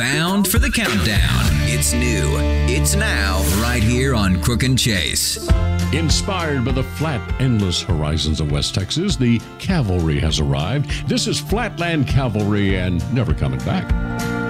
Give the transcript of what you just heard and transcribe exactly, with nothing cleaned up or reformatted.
Bound for the countdown. It's new. It's now, right here on Crook and Chase. Inspired by the flat, endless horizons of West Texas, the cavalry has arrived. This is Flatland Cavalry and never coming back.